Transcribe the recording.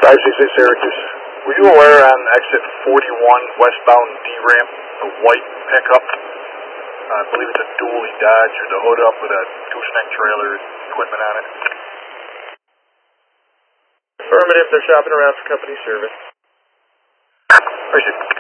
566 Syracuse. Were you aware on exit 41 westbound D-ramp, a white pickup, I believe it's a dually Dodge, there's a hood up with a gooseneck trailer, equipment on it? Affirmative, they're shopping around for company service. Appreciate it.